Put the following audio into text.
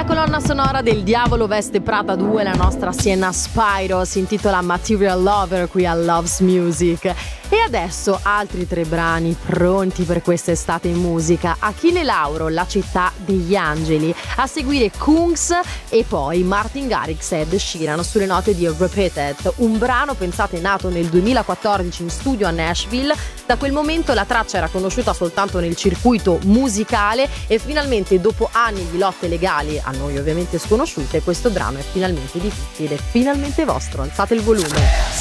colonna sonora del Diavolo Veste Prada 2, la nostra Sienna Spyro, si intitola Material Lover qui a Loves Music. E adesso altri 3 brani pronti per quest'estate in musica: Achille Lauro, La città degli angeli, a seguire Kungs e poi Martin Garrix ed Ed Sheeran sulle note di Repeated, un brano pensate nato nel 2014 in studio a Nashville. Da quel momento la traccia era conosciuta soltanto nel circuito musicale e finalmente, dopo anni di lotte legali a noi ovviamente sconosciute, questo brano è finalmente di tutti ed è finalmente vostro. Alzate il volume.